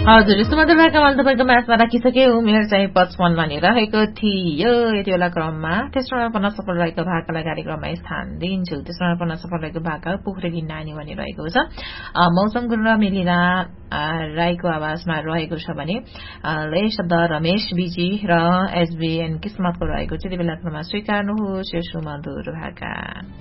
हजुर सुमधुर भाकामा तपाईँको म्याचमा राखिसके उमेर चाहिँ 55 भनिरहेको थियो यति बेला क्रममा तेस्रोमा पनि सफल रहेको भाकालाई कार्यक्रममा स्थान दिन्छु। तेस्रोमा पनि सफल रहेको भाका पोखरेकी नानी भनिरहेको छ। मौसम गुरुङ र मिलिना राईको आवाजमा रहेको छ भने ले शब्द रमेश बिजी र एसबीएन किस्मतको रहेको छ। यति बेला क्रममा स्वीकार्नुहोस् यो सुमधुर भाका।